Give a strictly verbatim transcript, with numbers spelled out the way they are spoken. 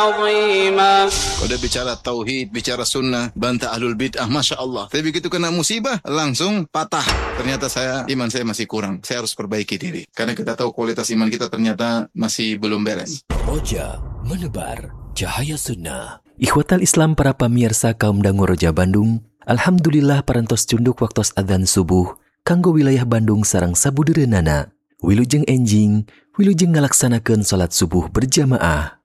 عظيما. Udah bicara tauhid, bicara sunnah, bantah ahlul bid'ah, masya Allah. Tapi begitu kena musibah, langsung patah. Ternyata saya, iman saya masih kurang. Saya harus perbaiki diri. Karena kita tahu kualitas iman kita ternyata masih belum beres. Roja menebar cahaya sunnah. Ikhwatal Islam para pamirsa kaum dangu Roja Bandung, alhamdulillah parantos cunduk waktos adzan subuh kanggo wilayah Bandung sareng sabudereunana. Wilujeng enjing, wilujeng ngalaksanakeun salat subuh berjamaah.